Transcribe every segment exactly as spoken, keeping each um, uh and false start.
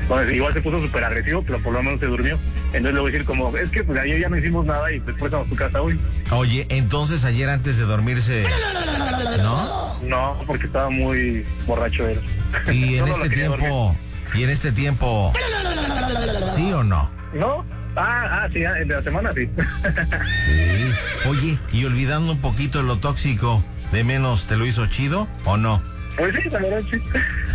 Entonces, igual se puso súper agresivo, pero por lo menos se durmió. Entonces le voy a decir como, es que pues ayer ya no hicimos nada y después vamos a tu casa hoy. Oye, entonces ayer antes de dormirse, ¿no? No, porque estaba muy borracho él. Y en Yo no este lo quería tiempo, y en este tiempo, ¿sí o no? ¿No? Ah, ah, sí, ah, de la semana sí. Sí. Oye, y olvidando un poquito lo tóxico, ¿de menos te lo hizo chido o no? Pues sí, la verdad sí.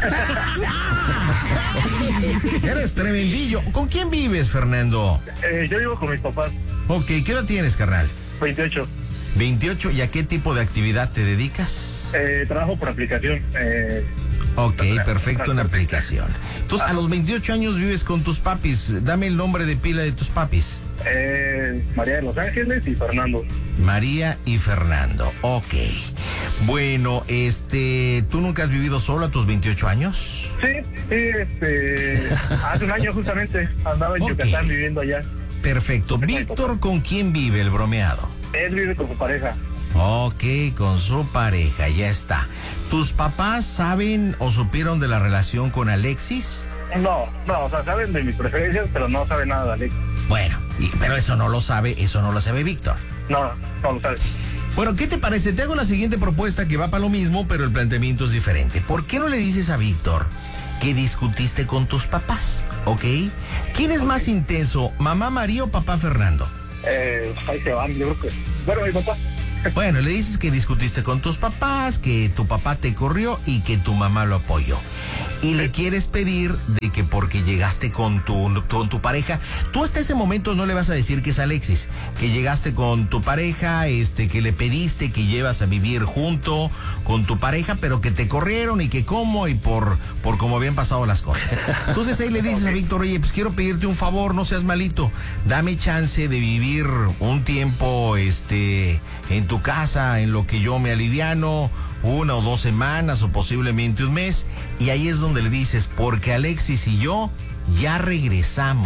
Eres tremendillo. ¿Con quién vives, Fernando? Eh, yo vivo con mis papás. Ok, ¿qué edad tienes, carnal? veintiocho. veintiocho, ¿y a qué tipo de actividad te dedicas? Eh, trabajo por aplicación. Eh, Ok, perfecto, una aplicación. Entonces, a los veintiocho años vives con tus papis. Dame el nombre de pila de tus papis. eh, María de Los Ángeles y Fernando. María y Fernando. Ok. Bueno, este, ¿tú nunca has vivido solo a tus veintiocho años? Sí, sí, este, hace un año justamente andaba en Ok. Yucatán viviendo allá. Perfecto. Víctor, ¿con quién vive el bromeado? Él vive con su pareja. Ok, con su pareja, ya está. ¿Tus papás saben o supieron de la relación con Alexis? No, no, o sea, saben de mis preferencias, pero no saben nada de Alex. Bueno, y- pero eso no lo sabe, eso no lo sabe Víctor. No, no lo saben. Bueno, ¿qué te parece? Te hago la siguiente propuesta que va para lo mismo, pero el planteamiento es diferente. ¿Por qué no le dices a Víctor que discutiste con tus papás? ¿Ok? ¿Quién es más intenso, mamá María o papá Fernando? Eh, ahí se van, yo creo que... Bueno, mi papá. Bueno, le dices que discutiste con tus papás, que tu papá te corrió y que tu mamá lo apoyó. Y le quieres pedir de que porque llegaste con tu, con tu pareja, tú hasta ese momento no le vas a decir que es Alexis, que llegaste con tu pareja, este, que le pediste que llevas a vivir junto con tu pareja, pero que te corrieron y que cómo y por, por cómo habían pasado las cosas. Entonces ahí le dices a Víctor, oye, pues quiero pedirte un favor, no seas malito, dame chance de vivir un tiempo, este, en tu casa, en lo que yo me aliviano, una o dos semanas o posiblemente un mes, y ahí es donde le dices, porque Alexis y yo ya regresamos.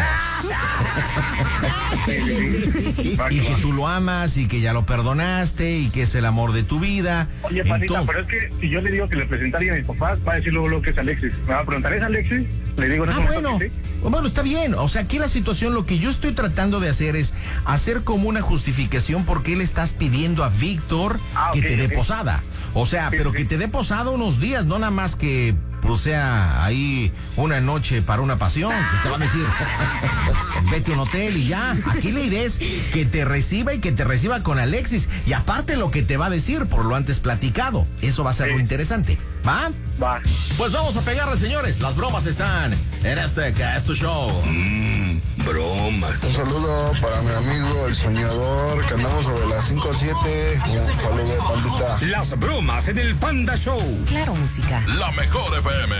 Y que tú lo amas y que ya lo perdonaste y que es el amor de tu vida. Oye, Panita, Entonces, pero es que si yo le digo que le presentaría a mis papás, va a decir luego lo que es Alexis. Me va a preguntar, ¿es Alexis? Le digo, no, Ah, bueno, que sí. bueno, está bien. O sea, aquí la situación, lo que yo estoy tratando de hacer es hacer como una justificación por qué le estás pidiendo a Víctor Ah, que ok, te dé ok. posada. O sea, Sí, pero sí. que te dé posada unos días, no nada más que pues sea ahí una noche para una pasión. Pues te van a decir, vete a un hotel y ya. Aquí la idea es que te reciba y que te reciba con Alexis. Y aparte lo que te va a decir por lo antes platicado. Eso va a ser Sí. lo interesante. ¿Va? Va. Pues vamos a pegarle, señores. Las bromas están en este Casto Show. Mmm, bromas. Un saludo para mi amigo el soñador, que andamos sobre las cinco o siete. Un saludo, pandita. Las bromas en el Panda Show. Claro, música. La mejor F M.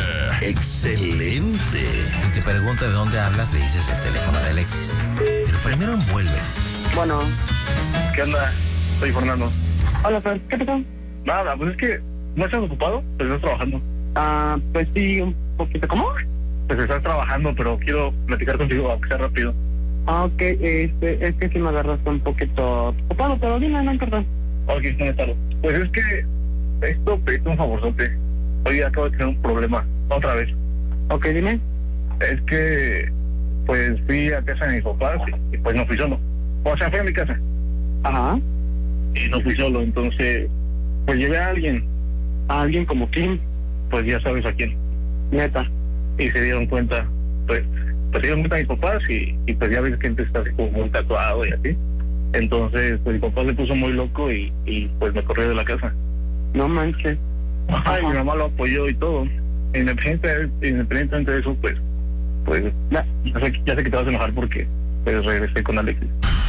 Excelente. Si te pregunta de dónde hablas, le dices el teléfono de Alexis. Pero primero envuelve. Bueno, ¿Qué onda? Soy Fernando. hola, Fer, ¿qué pasó? Nada, pues es que no estás ocupado, pues estás trabajando. Ah, pues sí, un poquito. ¿Cómo? Pues estás trabajando, pero quiero platicar contigo, aunque sea rápido. Ah, ok, este, es que sí me agarraste un poquito ocupado, pero dime, no importa. Ok, no me tardo. Pues es que esto pediste un favorzote. Hoy acabo de tener un problema, otra vez. Ok, dime. Es que, pues fui a casa de mis papás y pues no fui solo. O sea, fui a mi casa Ajá. y no fui solo, entonces, pues llevé a alguien, ¿A alguien como quién? pues ya sabes a quién. Neta. Y se dieron cuenta, pues, pues se dieron cuenta mis papás y, y pues ya ves que antes está así como muy tatuado y así. Entonces, pues mi papá se puso muy loco y, y pues me corrió de la casa. No manches. Ay, mi mamá lo apoyó y todo. Independientemente, independientemente de eso, pues, pues, ya, ya sé, ya sé que te vas a enojar porque pues regresé con Alexis.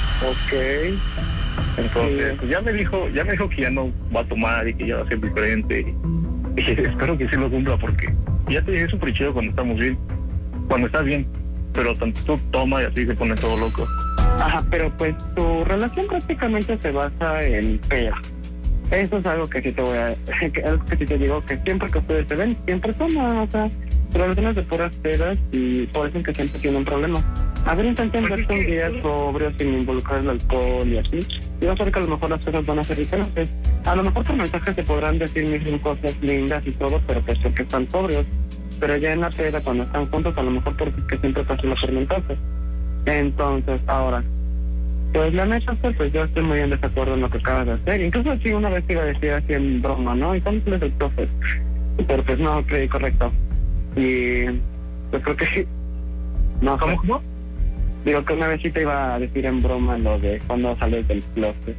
Ok. Entonces, Sí. pues ya me dijo, ya me dijo que ya no va a tomar y que ya va a ser diferente. Y, y espero que sí lo cumpla porque ya te dije súper chido cuando estamos bien, cuando estás bien, pero tanto tú toma y así se pone todo loco. Ajá, pero pues tu relación prácticamente se basa en peda. Eso es algo que sí te voy a... que, algo que sí te digo, que siempre que ustedes se ven, siempre toma, o sea, relaciones de puras pedas y por eso es que siempre tienen un problema. A ver, intenten Pues es verse un que- día sobrio sin involucrar el alcohol y así. Y vas a ver que a lo mejor las cosas van a ser diferentes. A lo mejor por mensajes te podrán decir mil cosas lindas y todo, pero pues porque están sobrios. pero ya en la peda, cuando están juntos, a lo mejor porque es que siempre pasan los tormentosos. Entonces, ahora, pues la neta, pues yo estoy muy en desacuerdo en lo que acabas de hacer. Incluso sí, una vez te iba a decir así en broma, ¿no? ¿Y cómo les el profe? Pero pues no, creí correcto. Y yo creo que... No, ¿cómo? ¿Cómo? Digo que una vez sí te iba a decir en broma lo de cuando sales del closet.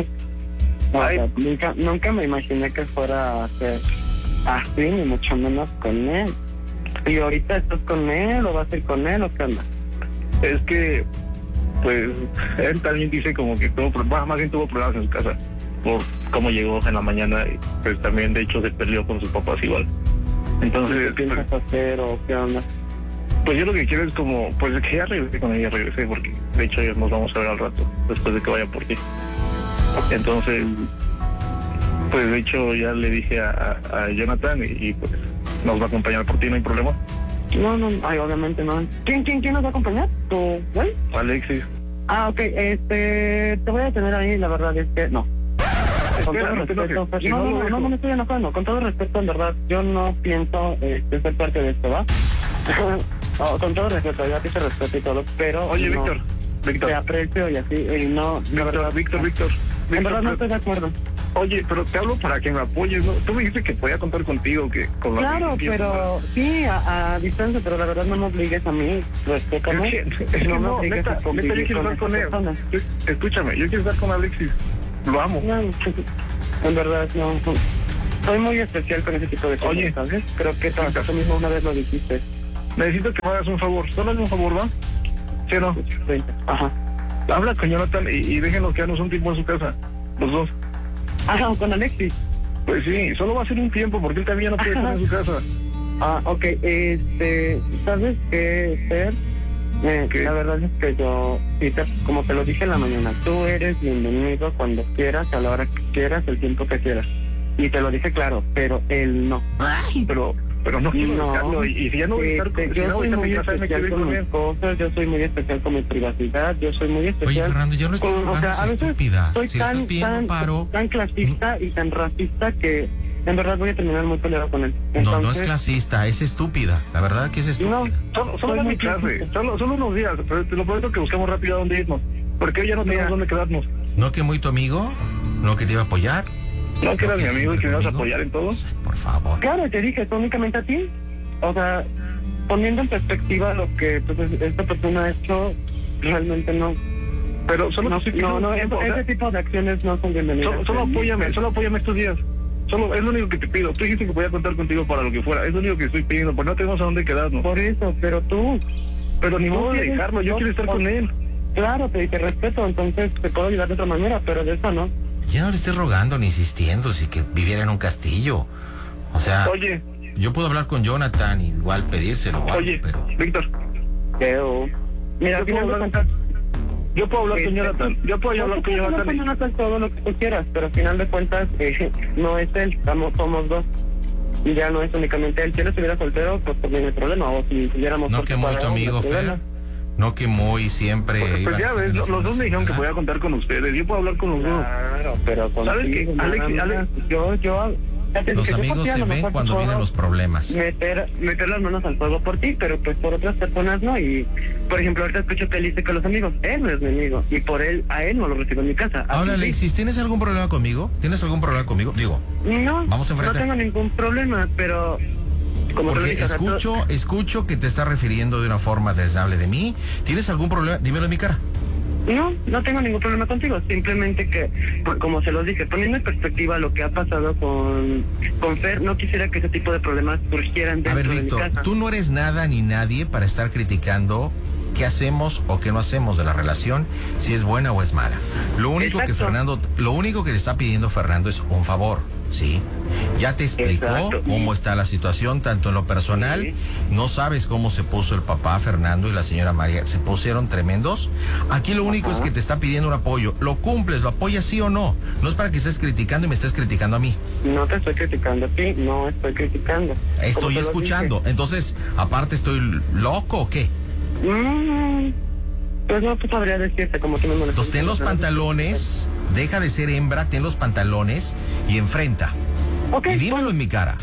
O sea, nunca, nunca me imaginé que fuera a ser así, ni mucho menos con él. ¿Y ahorita estás con él o vas a ir con él o qué onda? Es que, pues, él también dice como que tuvo problemas, más bien tuvo problemas en su casa, por cómo llegó en la mañana, y pues también de hecho se peleó con sus papás igual. Entonces, ¿qué piensas pues, hacer o qué onda? Pues yo lo que quiero es como, pues que ya regresé con ella, regresé, porque de hecho ya nos vamos a ver al rato, después de que vaya por ti. Entonces, pues de hecho ya le dije a, a, a Jonathan y, y pues nos va a acompañar por ti, no hay problema. No, no, ay, obviamente no. ¿Quién, quién, quién nos va a acompañar? ¿Tu güey? Alexis. Ah, ok, este, te voy a tener ahí, la verdad es que no. Con todo respeto, pues, no, no, no, no, no me estoy enojando, con todo respeto, en verdad, yo no pienso este, ser parte de esto, ¿va? No, con todo respeto, yo a ti te respeto y todo, pero... Oye, no, Víctor, Víctor. Te aprecio y así, y no... Víctor, verdad, Víctor, Víctor. En Víctor, verdad no estoy de acuerdo. Oye, pero te hablo para que me apoyes, ¿no? Tú me dijiste que podía contar contigo, que con la Claro, pero sí, a, a distancia, pero la verdad no me obligues a mí, respétame. Es que, es que no, no, neta, neta, yo quiero estar con él. Persona. Escúchame, yo quiero estar con Alexis, lo amo. No, en verdad, no. Soy muy especial con ese tipo de cosas, Oye, ¿sabes? Creo que tú, tú mismo una vez lo dijiste. Necesito que me hagas un favor, solo hazme un favor, ¿va? ¿Sí o no? Sí. Ajá. Habla con Jonathan y, y déjenos quedarnos un tiempo en su casa, los dos. Ajá, con Alexis. Pues sí, solo va a ser un tiempo porque él también ya no puede estar en su casa. Ah, ok, este, ¿sabes qué, Fer? Eh, ¿Qué? La verdad es que yo, sí, te, como te lo dije en la mañana, tú eres bienvenido cuando quieras, a la hora que quieras, el tiempo que quieras. Y te lo dije claro, pero él no. Ay. Pero... Pero no quiero no, dejarlo, y, y si ya no voy a estar con, este, si yo no voy soy a estar muy en mi casa, me especial quiero ir con con mis él. cosas, yo soy muy especial con mi privacidad, yo soy muy especial. Oye, Fernando, yo no estoy con, o sea, a veces estúpida. soy Si tan, estás pidiendo tan, paro... tan clasista y tan racista que en verdad voy a terminar muy peleado con él. Entonces, no, no es clasista, es estúpida. La verdad que es estúpida. No, Solo, solo soy dame muy clase, clasista. solo, solo unos días, pero te lo prometo que buscamos rápido a dónde irnos, porque hoy ya no tenemos dónde quedarnos. ¿No que muy tu amigo? ¿No que te iba a apoyar? ¿No que eras mi amigo y que me ibas a amigo? apoyar en todo? Por favor. Claro, te dije, únicamente a ti. O sea, poniendo en perspectiva lo que pues, esta persona ha hecho, realmente no. Pero solo No, te estoy no, pidiendo no, tiempo, ese, o sea, ese tipo de acciones no son bienvenidas. Solo, solo apóyame, solo apóyame estos días. Solo, es lo único que te pido. Tú dijiste que podía contar contigo para lo que fuera. Es lo único que estoy pidiendo, porque no tenemos a dónde quedarnos. Por eso, pero tú... Pero ni modo de eres- dejarlo, yo no, quiero estar no, con él. Claro, te, te respeto, entonces te puedo ayudar de otra manera, pero de eso no. Ya no le estés rogando ni insistiendo, si que viviera en un castillo. O sea, Oye, yo puedo hablar con Jonathan, igual pedírselo, o algo, oye, pero... Víctor, Pero... Mira, al Yo final puedo de hablar- cuentas... yo puedo hablar con Este, Jonathan. Yo puedo Yo hablar con puedo hablar Jonathan. con y- Jonathan todo lo que tú quieras, pero al final de cuentas eh, no es él, estamos, somos dos. Y ya no es únicamente él. Si él estuviera soltero, pues también hay problema. O si tuviéramos... No por que muy tu separado, amigo, no hay problema. Fer. No que muy siempre... Pues, pues iban a ya estar ves, en los, las los dos me dijeron que buenas podía contar con ustedes. Yo puedo hablar con los dos. Claro, pero ¿Sabes qué? contigo, Alex- nada más. Alex- Yo, yo... ya te Los dije, yo por amigos ti a se lo ven mejor cuando puedo vienen los problemas. Meter, meter las manos al fuego por ti, pero pues por otras personas no. Y, por ejemplo, ahorita escucho que él dice que los amigos, él no es mi amigo. Y por él, a él no lo recibo en mi casa. A Ahora, ti sí. Alexis, ¿tienes algún problema conmigo? ¿Tienes algún problema conmigo? Digo, No, Vamos a no enfrentar. tengo ningún problema, pero... Como te lo porque dije, o sea, tú- escucho, escucho que te estás refiriendo de una forma desdeñable de mí. ¿Tienes algún problema? Dímelo en mi cara. No, no tengo ningún problema contigo, simplemente que, pues, como se los dije, poniendo en perspectiva lo que ha pasado con, con Fer, no quisiera que ese tipo de problemas surgieran A ver, dentro de mi Víctor, casa. tú no eres nada ni nadie para estar criticando qué hacemos o qué no hacemos de la relación, si es buena o es mala. Lo único que Exacto. Fernando, lo único que te está pidiendo Fernando es un favor, ¿sí? Ya te explicó Exacto. cómo está la situación, tanto en lo personal, Sí. no sabes cómo se puso el papá Fernando y la señora María, se pusieron tremendos. Aquí lo único Ajá. es que te está pidiendo un apoyo, lo cumples, lo apoyas sí o no. No es para que estés criticando y me estés criticando a mí. No te estoy criticando a ti, no estoy criticando. Como Estoy te lo escuchando. Entonces, aparte, ¿estoy loco o qué? dije. Mm, pues no, pues sabría decirte como tú me molestas. Entonces, ten los pantalones, deja de ser hembra, ten los pantalones y enfrenta. Ok, Y dímelo bueno, en mi cara.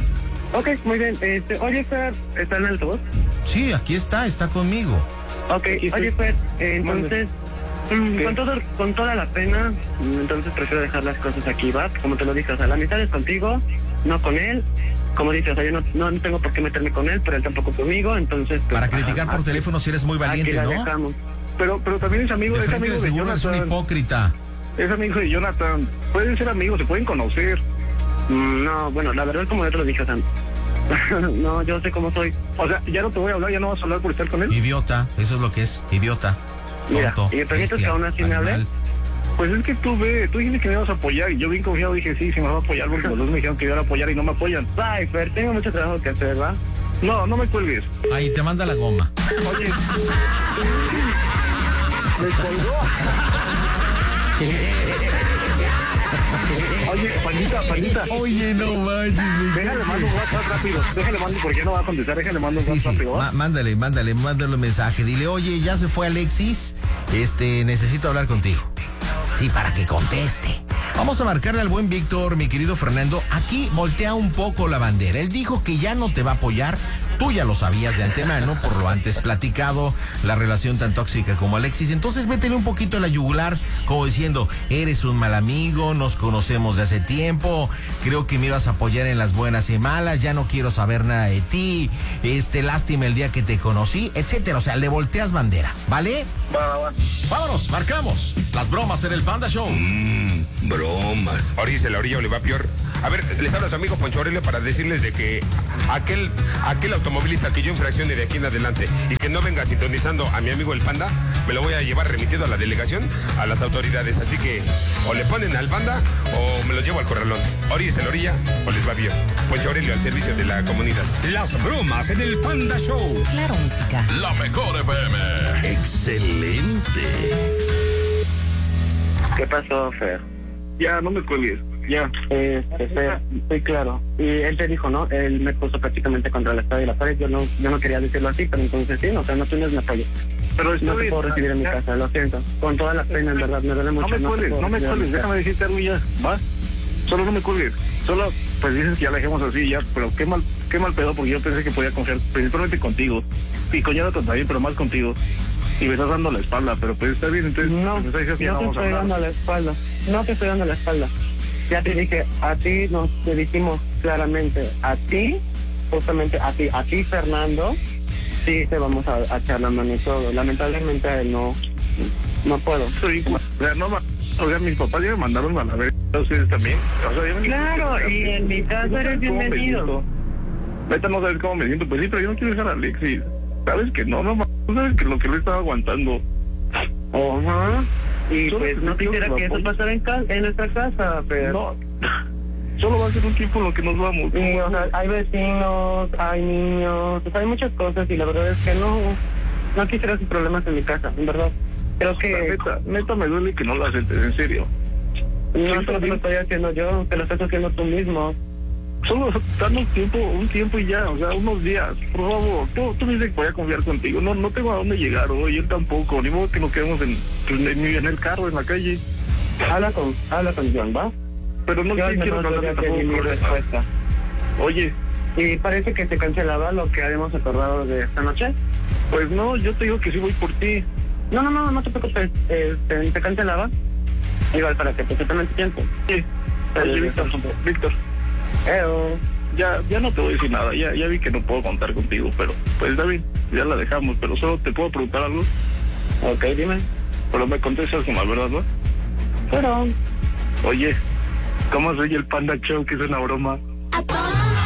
Ok, muy bien. Este, oye, Fer, ¿está en el altavoz? Sí, aquí está, está conmigo. Ok, oye, Fer, eh, entonces, mm, con, todo, con toda la pena, entonces prefiero dejar las cosas aquí, ¿va? Como te lo dije, o sea, la amistad es contigo, no con él. Como dices, o sea, yo no, no, no tengo por qué meterme con él, pero él tampoco conmigo, entonces... Pues, Para criticar por aquí, teléfono si eres muy valiente, aquí la ¿no? dejamos. Pero, pero también es amigo, De es frente amigo de de seguro eres un Jonathan. hipócrita. Es amigo de Jonathan. Pueden ser amigos, se pueden conocer. Mm, No, bueno, la verdad, como yo te lo dije, o sea, no, yo sé cómo soy. O sea, ya no te voy a hablar, ya no vas a hablar por estar con él. Idiota, eso es lo que es, idiota. Mira, Tonto, ¿y me permites bestia, que aún así me hable? animal. Pues es que tú ve, tú dijiste que me ibas a apoyar y yo bien confiado dije sí, sí me vas a apoyar porque los dos me dijeron que iban a apoyar y no me apoyan. Ay, Fer, tengo mucho trabajo que hacer, ¿va? No, no me cuelgues. Ahí te manda la goma. Oye, me colgó. Oye, Pandita, Pandita. Oye, no manches. Déjale mando un WhatsApp rápido. Déjale mando porque ya no va a contestar. Déjale mando un Sí, WhatsApp sí, rápido. má- mándale, mándale, mándale un mensaje. Dile, oye, ya se fue Alexis. Este, necesito hablar contigo. Sí, para que conteste. Vamos a marcarle al buen Víctor, mi querido Fernando. Aquí voltea un poco la bandera. Él dijo que ya no te va a apoyar. Tú ya lo sabías de antemano por lo antes platicado, la relación tan tóxica como Alexis. Entonces métele un poquito a la yugular, como diciendo, eres un mal amigo, nos conocemos de hace tiempo, creo que me ibas a apoyar en las buenas y malas, ya no quiero saber nada de ti, este, lástima el día que te conocí, etcétera. O sea, le volteas bandera, ¿vale? Va, va, va. Vámonos, marcamos las bromas en el Panda Show. Mmm, bromas. Orilla, la orilla, Oliva Pior. A ver, les habla su amigo Poncho Aurelio para decirles de que aquel, aquel automovilista que yo infraccione de aquí en adelante y que no venga sintonizando a mi amigo el Panda, me lo voy a llevar remitido a la delegación, a las autoridades. Así que o le ponen al Panda o me los llevo al corralón. Orilla, la orilla, o les va bien. Poncho Aurelio al servicio de la comunidad. Las bromas en el Panda Show. Claro, música. La mejor F M. Excelente. ¿Qué pasó, Fer? Ya, no me cuelgues. Ya. Este, Fer, estoy claro. Y él te dijo, ¿no? Él me puso prácticamente contra la espada y la pared. Yo no, yo no quería decirlo así, pero entonces sí, no, o sea, no tienes mi apoyo. Pero No te estoy... puedo recibir en mi casa, lo siento. Con toda la pena, en verdad, me duele mucho. No me te cuelgues, puedo no me recibir en cuelgues. mi casa. Déjame decirte algo ya. ¿Va? Solo no me cuelgues. Solo, pues dices que ya la dejemos así ya. Pero qué mal, qué mal pedo porque yo pensé que podía confiar principalmente contigo. Y con Jonathan también, pero más contigo. Y me estás dando la espalda, pero pues está bien, entonces... No, pues, entonces, ya no te vamos a estoy hablar. dando la espalda. No te estoy dando la espalda. Ya te dije, a ti nos te dijimos claramente, a ti, justamente a ti, a ti, Fernando, sí te vamos a, a echar la mano y todo. Lamentablemente a él no, no puedo. Sí, o sea, no, ma- o sea, mis papás ya me mandaron a la vez, ustedes también. O sea, yo no- Claro, y en mi casa no eres sabes cómo me bienvenido. siento. Neta, no sabes cómo me siento. Pues sí, pero yo no quiero dejar a Alexis. Sabes que no, no, ma- tú sabes que lo que le estaba aguantando. Ajá. Y Solo pues te no pido quisiera que que lo eso apoyes. pasara en, ca- en nuestra casa, pero... No, solo va a ser un tiempo en lo que nos vamos. Y, o sea, hay vecinos, hay niños, o sea, hay muchas cosas y la verdad es que no, no quisiera sus problemas en mi casa, en verdad. Creo O sea, que neta, neta me duele que no lo aceptes, en serio. no solo te lo estoy haciendo yo, te lo estás haciendo tú mismo. Solo danos tiempo, un tiempo y ya, o sea, unos días, por favor. Tú, tú dices que voy a confiar contigo. No, no tengo a dónde llegar hoy, él tampoco. Ni modo que nos quedemos en, en, en el carro, en la calle. Habla con, habla con John, ¿va? Pero no Yo sé, al quiero menos hablar ya te di mi tampoco. respuesta. Oye, Y parece que se cancelaba lo que habíamos acordado de esta noche. pues no, yo te digo que sí voy por ti. No, no, no, no te preocupes, este, se cancelaba. Igual para que te sepan el tiempo. Sí. Oye, Víctor, Víctor, Eo. ya, ya no te voy a decir nada. Ya, ya vi que no puedo contar contigo, pero pues está bien, ya la dejamos. Pero solo te puedo preguntar algo. Ok, dime. Pero me contestas con la verdad, ¿no? Pero... Oye, ¿cómo soy el Panda Show? Que es una broma.